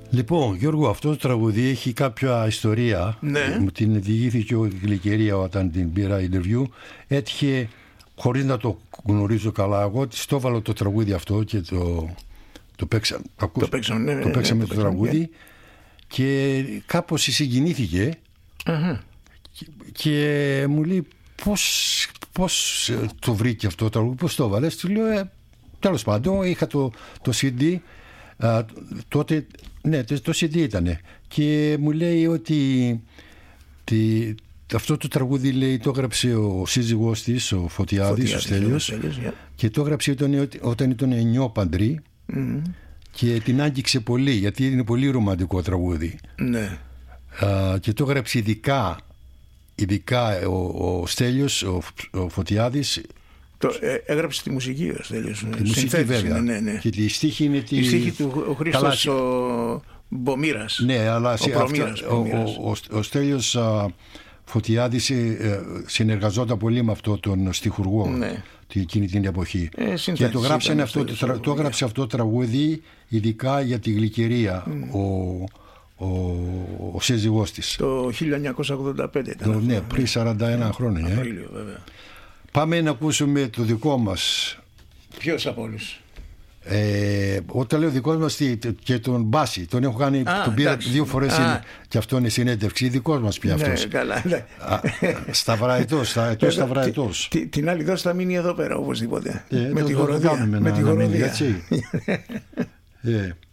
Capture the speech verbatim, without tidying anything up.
Λοιπόν, Γιώργο, αυτό το τραγούδι έχει κάποια ιστορία. Ναι. Μου την διηγήθηκε ο Γλυκερία όταν την πήρα interview. Έτυχε, χωρίς να το γνωρίζω καλά, εγώ της το έβαλα το τραγούδι αυτό και το, το παίξαμε. Το παίξαμε, ναι, το παίξαμε ναι, το το τραγούδι ναι. Και κάπως συγκινήθηκε uh-huh. και, και μου λέει πώς, πώς το βρήκε αυτό το τραγούδι, πώς το έβαλες. Του λέω, ε, τέλος πάντων, είχα το, το σι ντι. Α, τότε, ναι, το σι ντι ήτανε. Και μου λέει ότι τη, αυτό το τραγούδι, λέει, το έγραψε ο σύζυγός της, ο Φωτιάδης, ο Στέλιος, yeah. Και το έγραψε όταν, όταν ήταν νιόπαντρη mm. Και την άγγιξε πολύ, γιατί είναι πολύ ρομαντικό τραγούδι. Ναι. Α, και το έγραψε ειδικά, ειδικά ο, ο Στέλιος, ο, ο Φωτιάδης. Το, ε, έγραψε τη μουσική ο Στέλιος. Τη μουσική, βέβαια. Ναι, ναι. Και τη στίχη είναι τη... Η στίχη του ο Χρήστος ο Μπομήρας. Ναι, αλλά ο, Προμήρας, ο, ο, ο, ο Στέλιος α, Φωτιάδης ε, συνεργαζόταν πολύ με αυτό τον στιχουργό, ναι. Εκείνη την εποχή. Ε, και το, γράψανε αυτό, το, το, το έγραψε αυτό το τραγούδι ειδικά για τη Γλυκερία mm. ο, ο, ο σύζυγός της. Το χίλια εννιακόσια ογδόντα πέντε ήταν. Το, ναι, πριν σαράντα ένα χρόνια. Απρίλιο, βέβαια. Πάμε να ακούσουμε το δικό μας. Ποιος από όλους? Ε, όταν λέω δικός μας και τον Μπάση, τον έχω κάνει, Α, τον πήρα εντάξει. δύο φορές είναι, και αυτό είναι συνέντευξη, δικός μας πια αυτός. Ναι, καλά, ναι. Σταυραετός, εκτός Σταυραετός. Την άλλη δόση θα μείνει εδώ πέρα οπωσδήποτε. Ε, με, το, τη το, χοροδία, το με τη χοροδία. ε.